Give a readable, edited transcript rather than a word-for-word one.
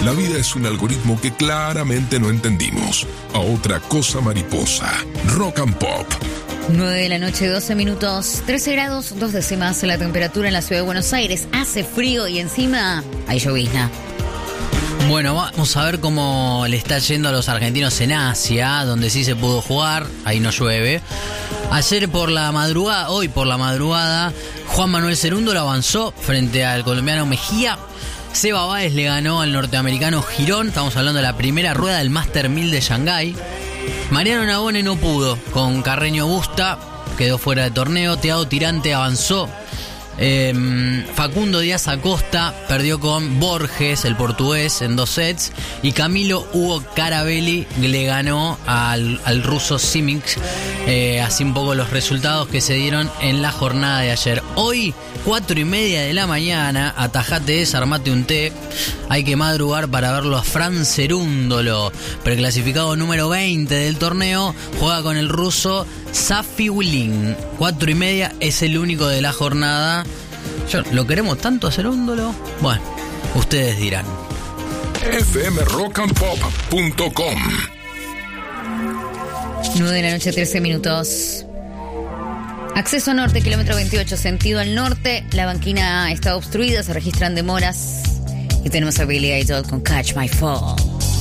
La vida es un algoritmo que claramente no entendimos. A otra cosa mariposa. Rock and Pop. 9 de la noche, 12 minutos, 13 grados, 2 décimas la temperatura en la ciudad de Buenos Aires. Hace frío y encima hay llovizna. Bueno, vamos a ver cómo le está yendo a los argentinos en Asia, donde sí se pudo jugar, ahí no llueve. Ayer por la madrugada, hoy por la madrugada, Juan Manuel Cerúndolo avanzó frente al colombiano Mejía. Seba Báez le ganó al norteamericano Girón, estamos hablando de la primera rueda del Master 1000 de Shanghái. Mariano Navone no pudo, con Carreño Busta quedó fuera de torneo. Thiago Tirante avanzó. Facundo Díaz Acosta perdió con Borges, el portugués, en 2 sets. Y Camilo Hugo Carabelli le ganó al ruso Simic. Así un poco los resultados que se dieron en la jornada de ayer. Hoy, 4:30 de la mañana, atajate esa, armate un té. Hay que madrugar para verlo a Fran Cerúndolo, preclasificado número 20 del torneo. Juega con el ruso Safi Ulin. 4:30, es el único de la jornada. ¿Lo queremos tanto a Cerúndolo? Bueno, ustedes dirán. fmrockandpop.com. 9 de la noche, 13 minutos. Acceso norte, kilómetro 28, sentido al norte. La banquina está obstruida, se registran demoras. Y tenemos habilidad con Catch My Fall.